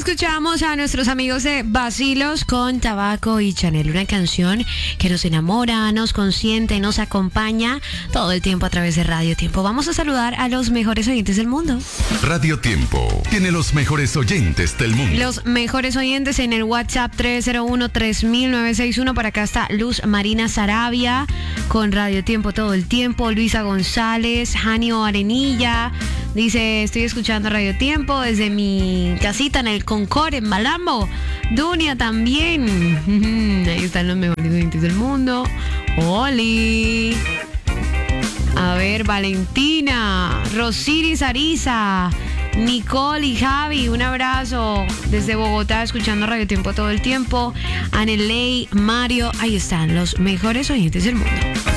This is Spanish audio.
escuchamos a nuestros amigos de Vacilos con Tabaco y Chanel, una canción que nos enamora, nos consiente, nos acompaña todo el tiempo a través de Radio Tiempo. Vamos a saludar a los mejores oyentes del mundo. Radio Tiempo tiene los mejores oyentes del mundo. Los mejores oyentes en el WhatsApp 301-3961. Por acá está Luz Marina Sarabia con Radio Tiempo todo el tiempo. Luisa González, Janio Arenilla. Dice, estoy escuchando Radio Tiempo desde mi casita en el Concord, en Malambo. Dunia también. Ahí están los mejores oyentes del mundo. Oli. A ver, Valentina, Rosiris Ariza, Nicole y Javi, un abrazo desde Bogotá, escuchando Radio Tiempo todo el tiempo. Anelei, Mario, ahí están los mejores oyentes del mundo.